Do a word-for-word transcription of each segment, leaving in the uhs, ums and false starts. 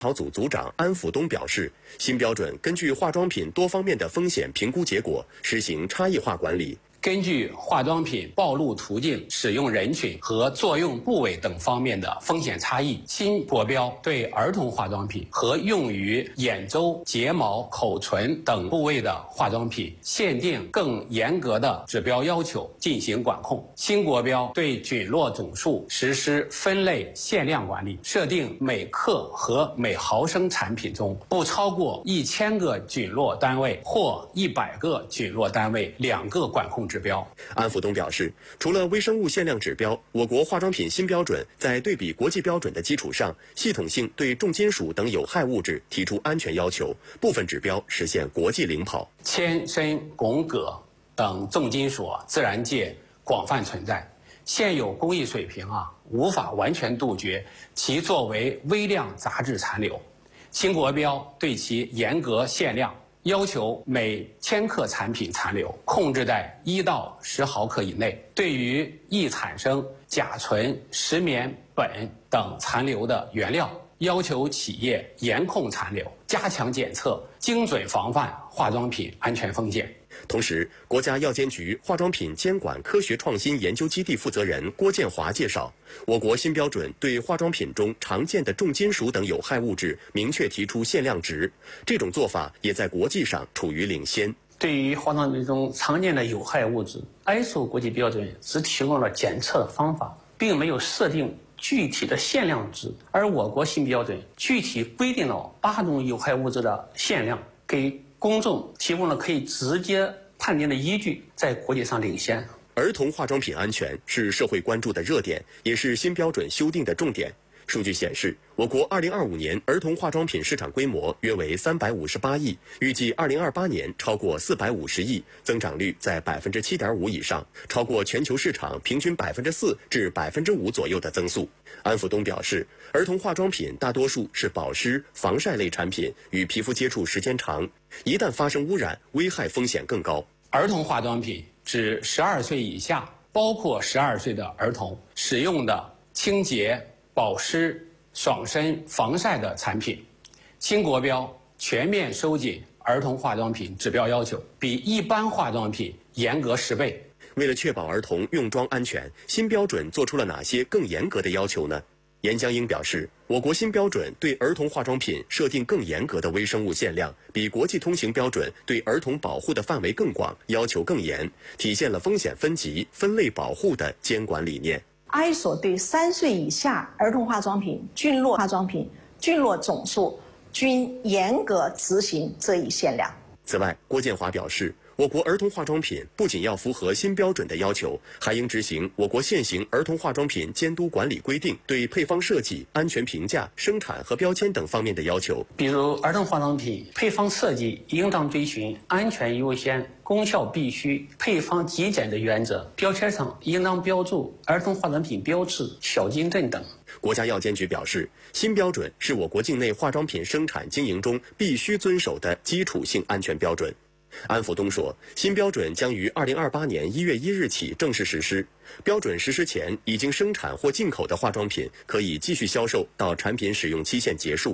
讨组组长安辅东表示，新标准根据化妆品多方面的风险评估结果，实行差异化管理。 根据化妆品暴露途径、使用人群和作用部位等方面的风险差异，新国标对儿童化妆品和用于眼周、睫毛、口唇等部位的化妆品限定更严格的指标要求进行管控。新国标对菌落总数实施分类限量管理，设定每克和每毫升产品中不超过一千个菌落单位或一百个菌落单位两个管控指标。 安辅东表示，除了微生物限量指标，我国化妆品新标准在对比国际标准的基础上，系统性对重金属等有害物质提出安全要求，部分指标实现国际领跑。 铅、砷、汞、铬等重金属自然界广泛存在，现有工艺水平啊无法完全杜绝其作为微量杂质残留。新国标对其严格限量，要求每千克产品残留控制在一到十毫克以内。对于易产生甲醇、石棉、苯等残留的原料，要求企业严控残留，加强检测，精准防范化妆品安全风险。 同时，国家药监局化妆品监管科学创新研究基地负责人郭建华介绍，我国新标准对化妆品中常见的重金属等有害物质明确提出限量值，这种做法也在国际上处于领先。 对于化妆品中常见的有害物质 ，I S O 国际标准只提供了检测的方法，并没有设定具体的限量值，而我国新标准具体规定了八种有害物质的限量，给公众提供了可以直接判定的依据，在国际上领先。 儿童化妆品安全是社会关注的热点，也是新标准修订的重点。数据显示，我国二零二五年儿童化妆品市场规模约为三百五十八亿，预计二零二八年超过四百五十亿，增长率在百分之七点五以上，超过全球市场平均百分之四至百分之五左右的增速。安辅东表示，儿童化妆品大多数是保湿、防晒类产品，与皮肤接触时间长，一旦发生污染，危害风险更高。 儿童化妆品指十二岁以下，包括十二岁的儿童使用的清洁、保湿、爽身、防晒的产品。新国标全面收紧儿童化妆品指标要求，比一般化妆品严格十倍。 为了确保儿童用妆安全，新标准做出了哪些更严格的要求呢？严江英表示，我国新标准对儿童化妆品设定更严格的微生物限量，比国际通行标准对儿童保护的范围更广，要求更严，体现了风险分级、分类保护的监管理念。 I S O 对三岁以下儿童化妆品、菌落化妆品、菌落总数均严格执行这一限量。 此外，郭建华表示，我国儿童化妆品不仅要符合新标准的要求，还应执行我国现行儿童化妆品监督管理规定对配方设计、安全评价、生产和标签等方面的要求。 比如，儿童化妆品配方设计应当遵循安全优先、功效必须、配方极简的原则，标签上应当标注儿童化妆品标志、小金镇等。 国家药监局表示，新标准是我国境内化妆品生产经营中必须遵守的基础性安全标准。安辅东说，新标准将于二零二八年一月一日起正式实施。标准实施前已经生产或进口的化妆品可以继续销售到产品使用期限结束。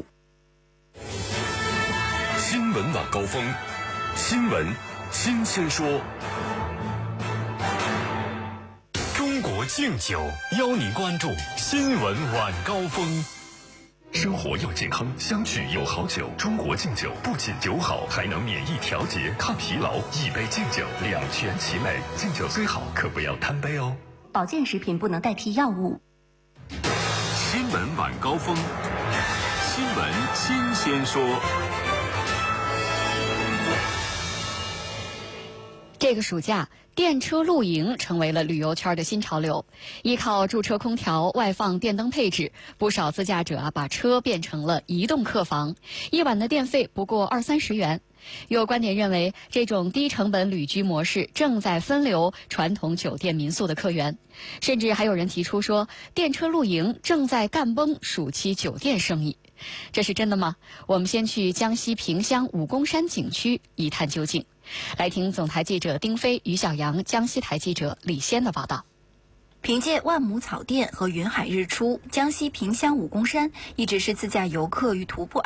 新闻晚高峰，新闻新鲜说。中国敬酒邀您关注新闻晚高峰。生活要健康，相聚有好酒。中国敬酒不仅酒好，还能免疫调节、抗疲劳。一杯敬酒，两全其美。敬酒虽好，可不要贪杯哦。 保健食品不能代替药物。 新闻晚高峰，新闻新鲜说。 这个暑假，电车露营成为了旅游圈的新潮流。依靠驻车空调、外放电灯配置，不少自驾者啊把车变成了移动客房，一晚的电费不过二三十元。有观点认为，这种低成本旅居模式正在分流传统酒店民宿的客源，甚至还有人提出说，电车露营正在干崩暑期酒店生意。这是真的吗？我们先去江西萍乡武功山景区一探究竟。来听总台记者丁飞、于小阳、江西台记者李先的报道。 凭借万亩草甸和云海日出，江西萍乡武功山一直是自驾游客与徒步